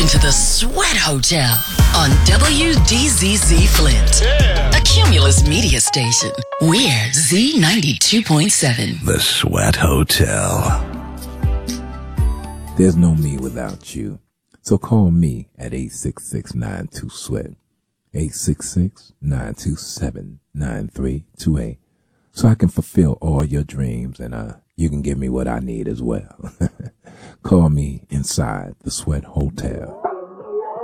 to the Sweat Hotel on WDZZ Flint, a Cumulus media station. We're Z92.7. The Sweat Hotel. There's no me without you. So call me at 866-92-SWEAT, 866-927-9328, so I can fulfill all your dreams and you can give me what I need as well. Call me inside the Sweat Hotel.